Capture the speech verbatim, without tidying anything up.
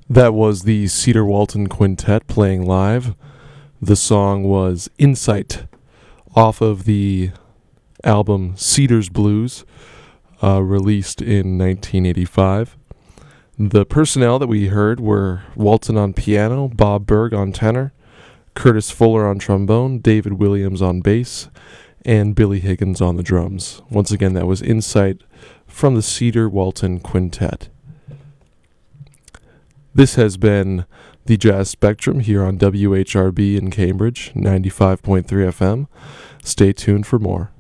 That was the Cedar Walton Quintet playing live. The song was Insight off of the album Cedars Blues, uh, released in nineteen eighty-five. The personnel that we heard were Walton on piano, Bob Berg on tenor, Curtis Fuller on trombone, David Williams on bass, and Billy Higgins on the drums. Once again, that was Insight from the Cedar Walton Quintet. This has been the Jazz Spectrum here on W H R B in Cambridge, ninety-five point three F M. Stay tuned for more.